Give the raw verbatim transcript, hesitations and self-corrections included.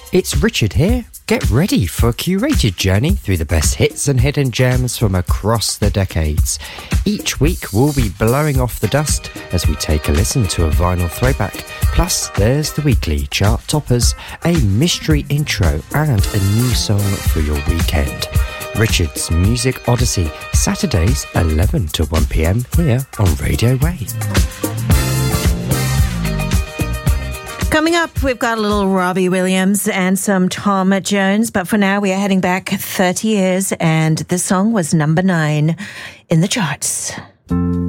It's Richard here. Get ready for a curated journey through the best hits and hidden gems from across the decades. Each week we'll be blowing off the dust as we take a listen to a vinyl throwback. Plus there's the weekly chart toppers, a mystery intro and a new song for your weekend. Richard's Music Odyssey, Saturdays eleven to one p.m. here on Radio Wave. Coming up, we've got a little Robbie Williams and some Tom Jones, but for now we are heading back thirty years and the song was number nine in the charts.